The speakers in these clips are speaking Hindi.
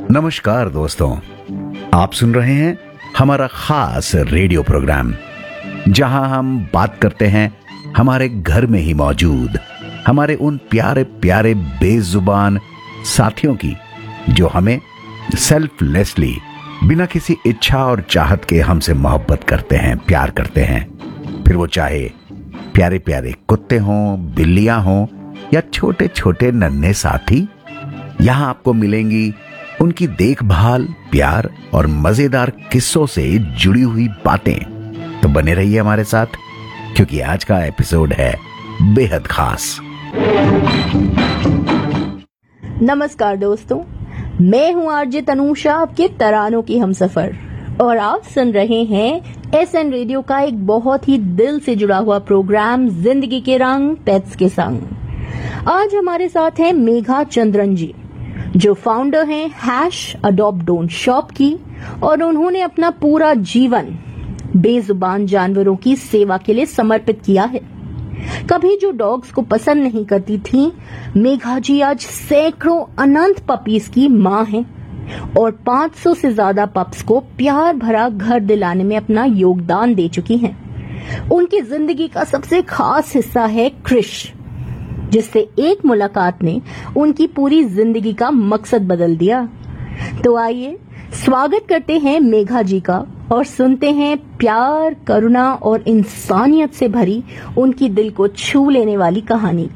नमस्कार दोस्तों, आप सुन रहे हैं हमारा खास रेडियो प्रोग्राम जहां हम बात करते हैं हमारे घर में ही मौजूद हमारे उन प्यारे प्यारे बेजुबान साथियों की जो हमें सेल्फलेसली बिना किसी इच्छा और चाहत के हमसे मोहब्बत करते हैं, प्यार करते हैं। फिर वो चाहे प्यारे प्यारे कुत्ते हों, बिल्लियां हों या छोटे छोटे नन्हे साथी, यहां आपको मिलेंगी उनकी देखभाल, प्यार और मजेदार किस्सों से जुड़ी हुई बातें। तो बने रहिए हमारे साथ, क्योंकि आज का एपिसोड है बेहद खास। नमस्कार दोस्तों, मैं हूं आरजे तनुषा, आपके तरानों की हमसफर, और आप सुन रहे हैं एसएन रेडियो का एक बहुत ही दिल से जुड़ा हुआ प्रोग्राम जिंदगी के रंग पेट्स के संग। आज हमारे साथ हैं मेघा चंद्रन जी, जो फाउंडर हैं #AdoptDon'tShop की, और उन्होंने अपना पूरा जीवन बेजुबान जानवरों की सेवा के लिए समर्पित किया है। कभी जो डॉग्स को पसंद नहीं करती थीं, मेघा जी आज सैकड़ों अनंत पपीज की मां हैं और 500 से ज्यादा पप्स को प्यार भरा घर दिलाने में अपना योगदान दे चुकी हैं। उनकी जिंदगी का सबसे खास हिस्सा है क्रिश, जिससे एक मुलाकात ने उनकी पूरी जिंदगी का मकसद बदल दिया। तो आइए स्वागत करते हैं मेघा जी का और सुनते हैं प्यार, करुणा और इंसानियत से भरी उनकी दिल को छू लेने वाली कहानी।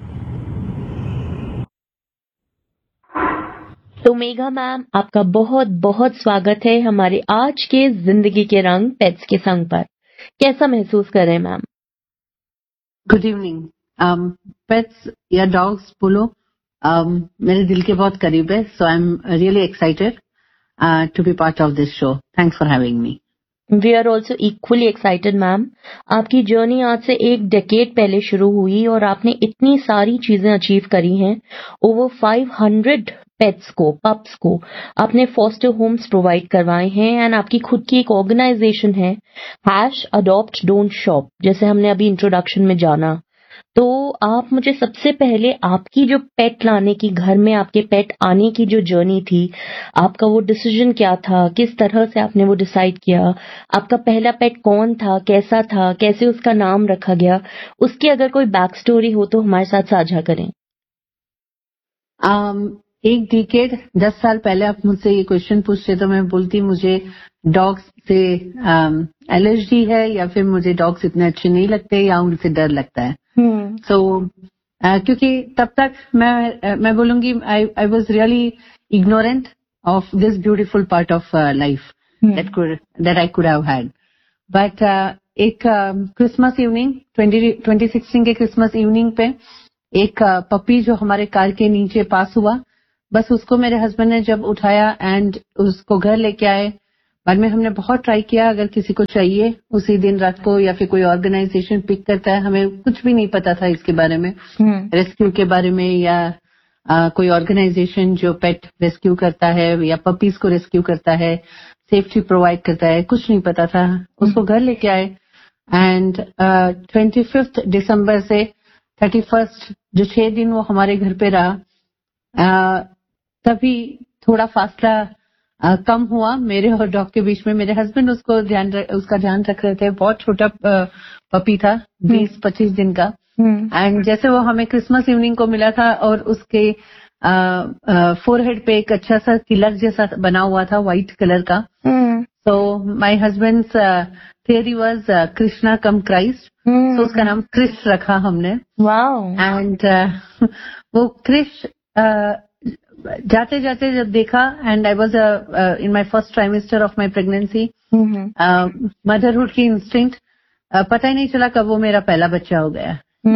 तो मेघा मैम, आपका बहुत बहुत स्वागत है हमारे आज के जिंदगी के रंग पेट्स के संग पर। कैसा महसूस कर रहे हैं मैम? Good evening. पेट्स या डॉग्स बोलो, मेरे दिल के बहुत करीब है, सो I am really excited to be part of this show. Thanks for having me. We are also equally excited ma'am. आपकी जर्नी आज से एक डेकेड पहले शुरू हुई और आपने इतनी सारी चीजें अचीव करी हैं। ओवर 500 पेट्स को, पप्स को आपने फॉस्टर होम्स प्रोवाइड करवाए हैं एंड आपकी खुद की एक ऑर्गेनाइजेशन है #AdoptDon'tShop, जैसे हमने अभी इंट्रोडक्शन में जाना। तो आप मुझे सबसे पहले आपकी जो पेट लाने की, घर में आपके पेट आने की जो जर्नी थी, आपका वो डिसीजन क्या था, किस तरह से आपने वो डिसाइड किया, आपका पहला पेट कौन था, कैसा था, कैसे उसका नाम रखा गया, उसकी अगर कोई बैक स्टोरी हो तो हमारे साथ साझा करें। एक डिकेड 10 साल पहले आप मुझसे ये क्वेश्चन पूछते तो मैं बोलती मुझे डॉग्स से एलर्जी है या फिर मुझे डॉग्स इतने अच्छे नहीं लगते या उनसे डर लगता है। क्योंकि तब तक मैं बोलूंगी I was really ignorant of this beautiful part of life that I could have had. But एक क्रिसमस इवनिंग 2016 के क्रिसमस इवनिंग पे एक पपी जो हमारे कार के नीचे पास हुआ, बस उसको मेरे हस्बैंड ने जब उठाया एंड उसको घर लेके आए। बाद में हमने बहुत ट्राई किया, अगर किसी को चाहिए उसी दिन रात को या फिर कोई ऑर्गेनाइजेशन पिक करता है, हमें कुछ भी नहीं पता था इसके बारे में, रेस्क्यू के बारे में या कोई ऑर्गेनाइजेशन जो पेट रेस्क्यू करता है या पपीज को रेस्क्यू करता है, सेफ्टी प्रोवाइड करता है, कुछ नहीं पता था। उसको घर लेके आए एंड 25 दिसंबर से 31 जो 6 दिन वो हमारे घर पे रहा, तभी थोड़ा फासला कम हुआ मेरे और डॉग के बीच में। मेरे हस्बैंड उसका ध्यान रख रहे थे। बहुत छोटा पपी था, 20-25 दिन का। एंड जैसे वो हमें क्रिसमस इवनिंग को मिला था और उसके फोरहेड पे एक अच्छा सा तिलक जैसा बना हुआ था व्हाइट कलर का। So my husbands theory was Krishna come Christ, तो उसका नाम क्रिश रखा हमने। एंड वो क्रिश जाते जाते जब देखा, and I was in my first trimester of my pregnancy, motherhood की इंस्टिंक्ट, पता ही नहीं चला कब वो मेरा पहला बच्चा हो गया।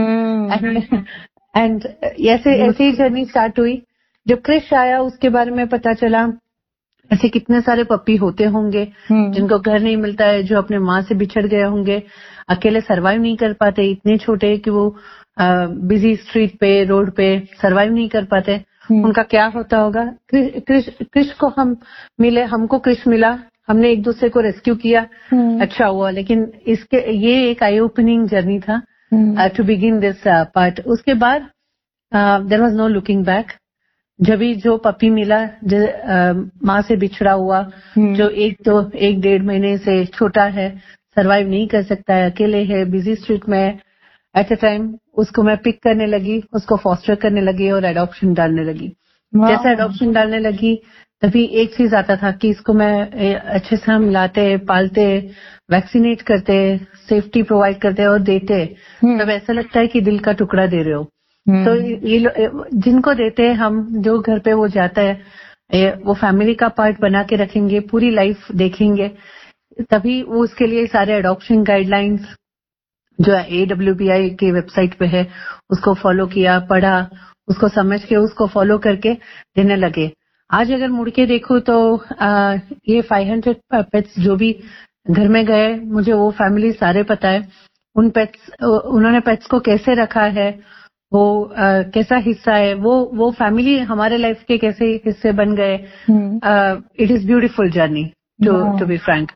एंड ऐसे ही जर्नी स्टार्ट हुई। जब क्रिश आया उसके बारे में पता चला, ऐसे कितने सारे पपी होते होंगे जिनको घर नहीं मिलता है, जो अपने माँ से बिछड़ गए होंगे, अकेले सरवाइव नहीं कर पाते, इतने छोटे कि वो बिजी स्ट्रीट पे, रोड पे सरवाइव नहीं कर पाते। उनका क्या होता होगा। क्रिश को हम मिले, हमको क्रिश मिला, हमने एक दूसरे को रेस्क्यू किया, अच्छा हुआ। लेकिन ये एक आई ओपनिंग जर्नी था टू बिगिन दिस पार्ट। उसके बाद there was no looking back. जब भी जो पपी मिला, माँ से बिछड़ा हुआ, जो 1-1.5 महीने से छोटा है, सरवाइव नहीं कर सकता है, अकेले है, बिजी स्ट्रीट में, एट अ टाइम उसको मैं पिक करने लगी, उसको फॉस्टर करने लगी और एडॉप्शन डालने लगी। जैसे एडॉप्शन डालने लगी तभी एक चीज आता था कि इसको मैं अच्छे से हम लाते, पालते, वैक्सीनेट करते, सेफ्टी प्रोवाइड करते और देते, तब ऐसा लगता है कि दिल का टुकड़ा दे रहे हो। तो ये जिनको देते हैं हम, जो घर पे वो जाता है, वो फैमिली का पार्ट बना के रखेंगे, पूरी लाइफ देखेंगे, तभी वो उसके लिए सारे एडॉप्शन गाइडलाइंस जो AWBI के वेबसाइट पे है उसको फॉलो किया, पढ़ा, उसको समझ के उसको फॉलो करके देने लगे। आज अगर मुड़ के देखूं तो ये 500 पेट्स जो भी घर में गए, मुझे वो फैमिली सारे पता है, उन्होंने पेट्स को कैसे रखा है, वो कैसा हिस्सा है, वो फैमिली हमारे लाइफ के कैसे हिस्से बन गए। It is beautiful journey to be frank.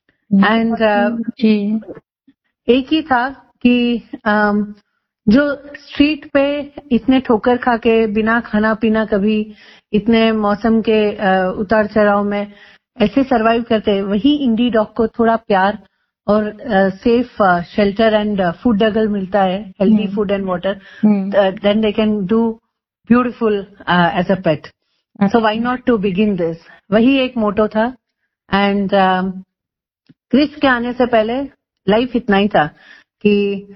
And एक ही था कि जो स्ट्रीट पे इतने ठोकर खा के बिना खाना पीना, कभी इतने मौसम के उतार चढ़ाव में ऐसे सरवाइव करते, वही इंडी डॉग को थोड़ा प्यार और सेफ शेल्टर एंड फूड अगर मिलता है, healthy food and water, then they can do beautiful as a pet. So why not to begin this, वही एक मोटो था। एंड क्रिस के आने से पहले लाइफ इतना ही था कि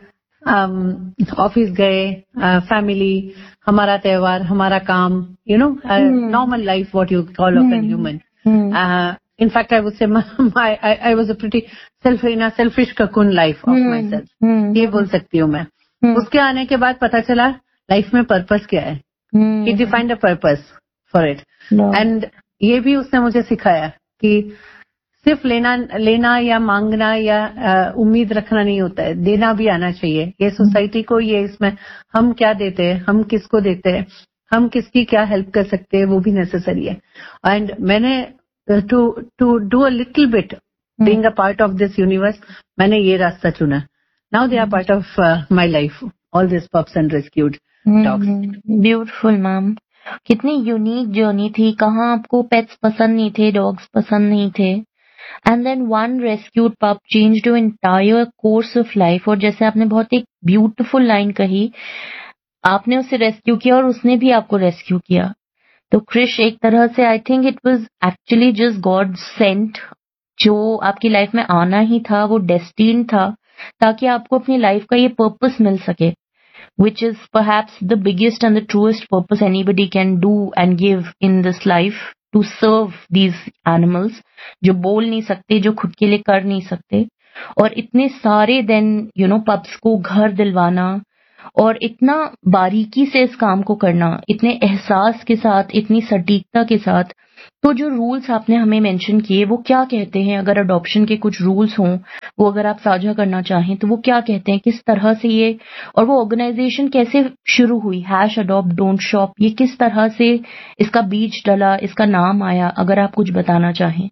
ऑफिस गए, फैमिली, हमारा त्योहार, हमारा काम, you know, normal life what you call of an human. In fact, I would say I was a pretty selfish cocoon life of myself. ये बोल सकती हूँ मैं। उसके आने के बाद पता चला लाइफ में पर्पस क्या है। He defined a purpose for it. And ये भी उसने मुझे सिखाया कि सिर्फ लेना या मांगना या उम्मीद रखना नहीं होता है, देना भी आना चाहिए। ये सोसाइटी को, ये इसमें हम क्या देते हैं, हम किसको देते हैं, हम किसकी क्या हेल्प कर सकते हैं, वो भी नेसेसरी है। एंड मैंने to do a little bit being a part of this universe, मैंने ये रास्ता चुना। Now they are part of my life, all this pups and rescued dogs. Beautiful ma'am, कितनी यूनिक जर्नी थी। कहाँ आपको पेट्स पसंद नहीं थे, डॉग्स पसंद नहीं थे, एंड देन वन रेस्क्यूड पप changed your entire course of life. और जैसे आपने बहुत एक ब्यूटीफुल लाइन कही, आपने उसे रेस्क्यू किया और उसने भी आपको रेस्क्यू किया। तो क्रिश, एक तरह से I think it was actually just God Saint, जो आपकी लाइफ में आना ही था, वो डेस्टिन था, ताकि आपको अपनी लाइफ का ये पर्पस मिल सके, which is perhaps the biggest and the truest purpose anybody can do and give in this life, to serve these animals जो बोल नहीं सकते, जो खुद के लिए कर नहीं सकते, और इतने सारे then पप्स को घर दिलवाना और इतना बारीकी से इस काम को करना, इतने एहसास के साथ, इतनी सटीकता के साथ। तो जो रूल्स आपने हमें मेंशन किए वो क्या कहते हैं? अगर अडॉप्शन के कुछ रूल्स हों, वो अगर आप साझा करना चाहें तो वो क्या कहते हैं? किस तरह से ये, और वो ऑर्गेनाइजेशन कैसे शुरू हुई, #adopt-don't-shop, ये किस तरह से इसका बीज डला, इसका नाम आया, अगर आप कुछ बताना चाहें।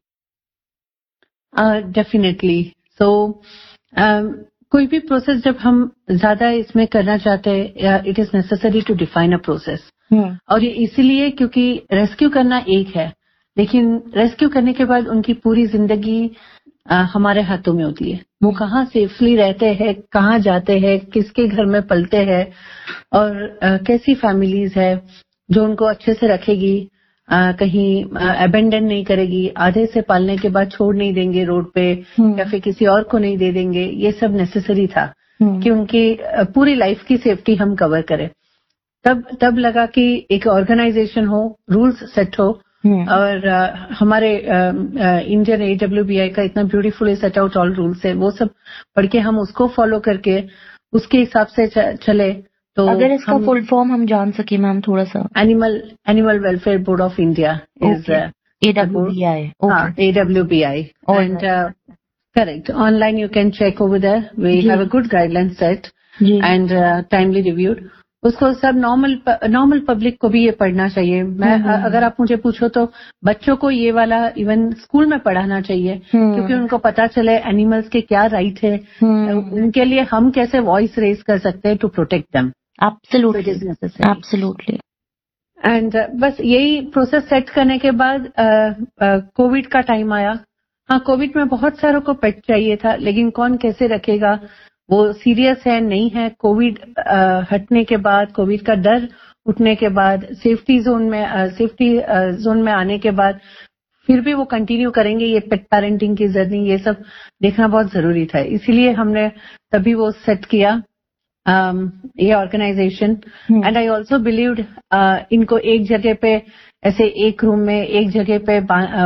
डेफिनेटली। सो कोई भी प्रोसेस जब हम ज्यादा इसमें करना चाहते हैं, it is necessary to define a process. और ये इसीलिए क्योंकि रेस्क्यू करना एक है, लेकिन रेस्क्यू करने के बाद उनकी पूरी जिंदगी हमारे हाथों में होती है। वो कहाँ सेफली रहते हैं, कहाँ जाते हैं, किसके घर में पलते हैं, और कैसी फैमिलीज है जो उनको अच्छे से रखेगी, कहीं अबेंडन नहीं करेगी, आधे से पालने के बाद छोड़ नहीं देंगे रोड पे, या फिर किसी और को नहीं दे देंगे। ये सब नेसेसरी था कि उनकी पूरी लाइफ की सेफ्टी हम कवर करें। तब लगा कि एक ऑर्गेनाइजेशन हो, रूल्स सेट हो, और हमारे इंडियन AWBI का इतना beautifully set out all rules है, वो सब पढ़ के हम उसको फॉलो करके उसके हिसाब से चले। तो अगर इसका फुल फॉर्म हम जान सके मैम थोड़ा सा। Animal welfare board of India is AWBI. AWBI. And correct. Online you can check over there. We have a good guideline set and timely reviewed. उसको सब नॉर्मल पब्लिक को भी ये पढ़ना चाहिए। मैं अगर आप मुझे पूछो तो बच्चों को ये वाला इवन स्कूल में पढ़ाना चाहिए, क्योंकि उनको पता चले एनिमल्स के क्या राइट है, उनके लिए हम कैसे वॉइस रेज कर सकते हैं to protect them. Absolutely. And बस यही प्रोसेस सेट करने के बाद कोविड का टाइम आया। हाँ, कोविड में बहुत सारों को पेट चाहिए था, लेकिन कौन कैसे रखेगा, वो सीरियस है नहीं है। कोविड हटने के बाद, कोविड का डर उठने के बाद, सेफ्टी जोन में आने के बाद फिर भी वो कंटिन्यू करेंगे ये पेट पेरेंटिंग की जर्नी, ये सब देखना बहुत जरूरी था। इसीलिए हमने तभी वो सेट किया ये organisation. And I also believed इनको एक जगह पे, ऐसे एक रूम में एक जगह पे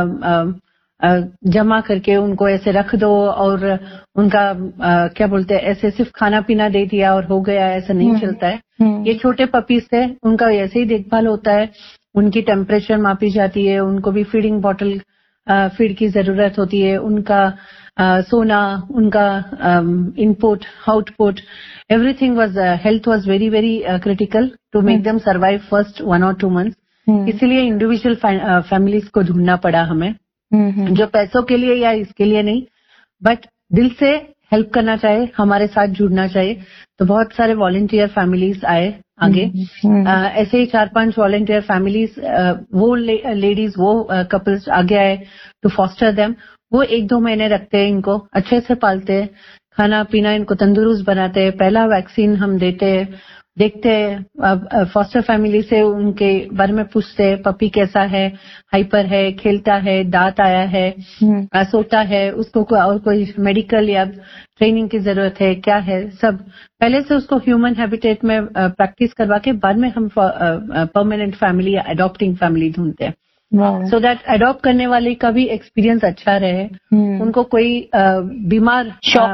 जमा करके उनको ऐसे रख दो और उनका क्या बोलते हैं, ऐसे सिर्फ खाना पीना दे दिया और हो गया, ऐसा नहीं चलता है। ये छोटे पपीज थे, उनका ऐसे ही देखभाल होता है, उनकी टेम्परेचर मापी जाती है, उनको भी फीडिंग बॉटल फीड की जरूरत होती है, उनका सोना, उनका input output, everything was health was very very critical to make them survive first 1 or 2 months। इसीलिए इंडिविजुअल फैमिलीज को ढूंढना पड़ा हमें, जो पैसों के लिए या इसके लिए नहीं, बट दिल से हेल्प करना चाहे, हमारे साथ जुड़ना चाहिए। तो बहुत सारे वॉलंटियर फैमिलीज आए आगे। ऐसे ही 4-5 वॉलंटियर फैमिलीज, वो लेडीज, वो कपल्स आगे आए टू फॉस्टर देम। वो 1-2 महीने रखते हैं, इनको अच्छे से पालते हैं, खाना पीना इनको तंदुरुस्त बनाते हैं, पहला वैक्सीन हम देते हैं, देखते हैं फॉस्टर फैमिली से उनके बारे में पूछते हैं, पपी कैसा है, हाइपर है, खेलता है, दांत आया है, सोता है, उसको और कोई मेडिकल या ट्रेनिंग की जरूरत है क्या है, सब पहले से उसको ह्यूमन हैबिटेट में प्रैक्टिस करवा के बाद में हम परमानेंट फैमिली या अडॉप्टिंग फैमिली ढूंढते हैं, सो दैट अडॉप्ट करने वाले का भी एक्सपीरियंस अच्छा रहे, उनको कोई बीमार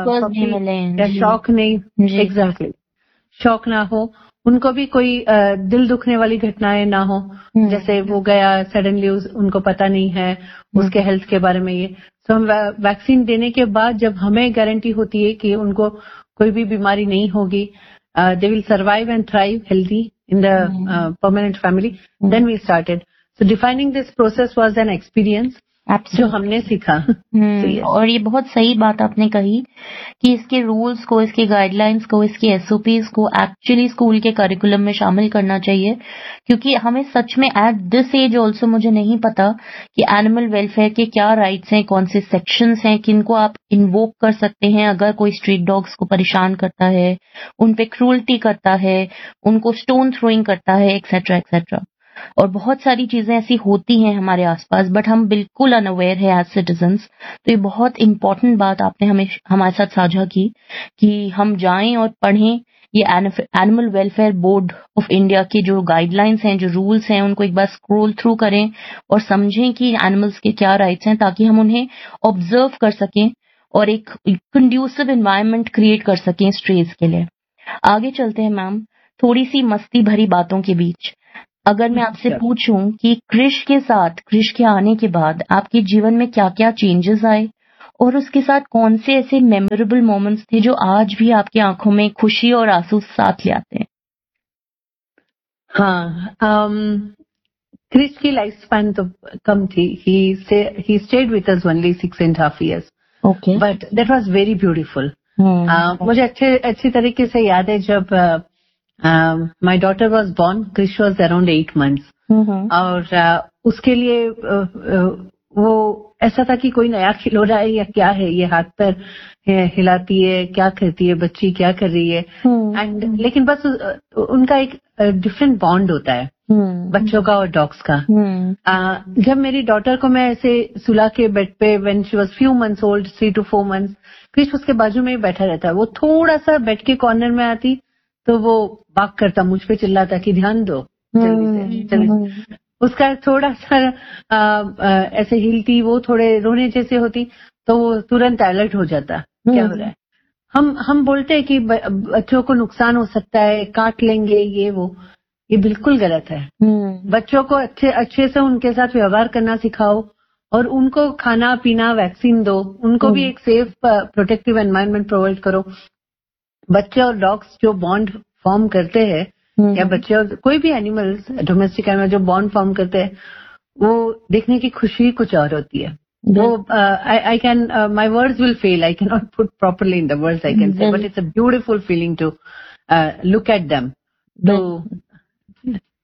शौक नहीं, एग्जैक्टली शौक ना हो, उनको भी कोई दिल दुखने वाली घटनाएं ना हो, जैसे वो गया सडनली, उनको पता नहीं है उसके हेल्थ के बारे में। ये तो हम वैक्सीन देने के बाद जब हमें गारंटी होती है कि उनको कोई भी बीमारी नहीं होगी, they will survive and thrive healthy in the permanent family, then we started. So defining this process was an experience जो हमने सीखा। और ये बहुत सही बात आपने कही कि इसके रूल्स को, इसके गाइडलाइंस को, इसके एसओपीज को एक्चुअली स्कूल के करिकुलम में शामिल करना चाहिए, क्योंकि हमें सच में एट दिस एज ऑल्सो मुझे नहीं पता कि एनिमल वेलफेयर के क्या राइट्स हैं, कौन से सेक्शंस हैं, किनको आप इन्वोक कर सकते हैं अगर कोई स्ट्रीट डॉग्स को परेशान करता है, उन पे क्रूरल्टी करता है, उनको स्टोन थ्रोइंग करता है, एक्सेट्रा एक्सेट्रा। और बहुत सारी चीजें ऐसी होती हैं हमारे आसपास, बट हम बिल्कुल अनअवेयर है एज सिटीजन्स। तो ये बहुत इंपॉर्टेंट बात आपने हमें हमारे साथ साझा की कि हम जाएं और पढ़ें ये animal welfare board of India के जो गाइडलाइंस हैं, जो रूल्स हैं, उनको एक बार स्क्रॉल थ्रू करें और समझें कि एनिमल्स के क्या राइट्स हैं, ताकि हम उन्हें ऑब्जर्व कर सकें और एक कंड्यूसिव एनवायरनमेंट क्रिएट कर सकें स्ट्रेज के लिए। आगे चलते हैं मैम, थोड़ी सी मस्ती भरी बातों के बीच अगर मैं आपसे पूछूं कि क्रिश के आने के बाद आपके जीवन में क्या क्या चेंजेस आए और उसके साथ कौन से ऐसे मेमोरेबल मोमेंट्स थे जो आज भी आपकी आंखों में खुशी और आंसू साथ ले आते हैं? हाँ, क्रिश की लाइफ स्पैन तो कम थी। he stayed with us only 6.5 years, okay, but that was very beautiful। मुझे अच्छी तरीके से याद है जब my daughter was born, Krish was around 8 months, और उसके लिए वो ऐसा था कि कोई नया खिलौना है या क्या है, ये हाथ पर हिलाती है, क्या करती है बच्ची, क्या कर रही है, एंड लेकिन बस उनका एक डिफरेंट बॉन्ड होता है बच्चों का और डॉग्स का। जब मेरी डॉटर को मैं ऐसे सुला के बेड पे, when she was few months old, 3 to 4 months, Krrish उसके बाजू में ही बैठा रहता है। वो थोड़ा सा बेड के कॉर्नर में आती तो वो बाग करता, मुझ पे चिल्लाता कि ध्यान दो जल्दी से। उसका थोड़ा सा ऐसे हिलती, वो थोड़े रोने जैसे होती तो वो तुरंत अलर्ट हो जाता, क्या हो रहा है। हम बोलते हैं कि बच्चों को नुकसान हो सकता है, काट लेंगे, ये बिल्कुल गलत है। बच्चों को अच्छे से उनके साथ व्यवहार करना सिखाओ और उनको खाना पीना, वैक्सीन दो, उनको भी एक सेफ प्रोटेक्टिव एनवायरनमेंट प्रोवाइड करो। बच्चे और डॉग्स जो बॉन्ड फॉर्म करते हैं, या बच्चे और कोई भी एनिमल्स, डोमेस्टिक एनिमल जो बॉन्ड फॉर्म करते हैं, वो देखने की खुशी कुछ और होती है। वो I can, my words will fail, I can not put properly in the words I can say, but it's a beautiful feeling to look at them,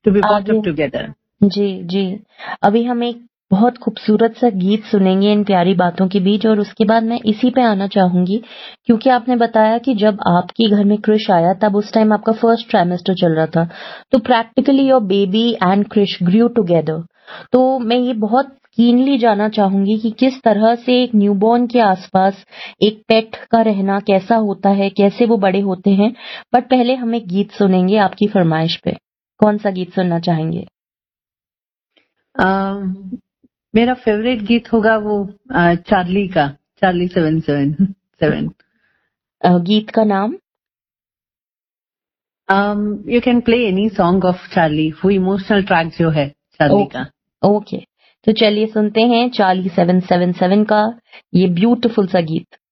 to be brought up together. जी जी, अभी हम एक बहुत खूबसूरत सा गीत सुनेंगे इन प्यारी बातों के बीच, और उसके बाद मैं इसी पे आना चाहूंगी, क्योंकि आपने बताया कि जब आपके घर में क्रिश आया तब उस टाइम आपका फर्स्ट ट्राइमेस्टर चल रहा था, तो practically your baby and Krrish Guru together. तो मैं ये बहुत कीनली जानना चाहूंगी कि किस तरह से एक न्यूबॉर्न के आसपास एक पेट का रहना कैसा होता है, कैसे वो बड़े होते हैं। बट पहले हम एक गीत सुनेंगे आपकी फरमाइश पे। कौन सा गीत सुनना चाहेंगे? मेरा फेवरेट गीत होगा वो चार्ली का, चार्ली 777। गीत का नाम? You can play any song of Charlie, वो इमोशनल ट्रैक जो है चार्ली का। ओके, तो चलिए सुनते हैं चार्ली 777 का ये ब्यूटीफुल सा गीत।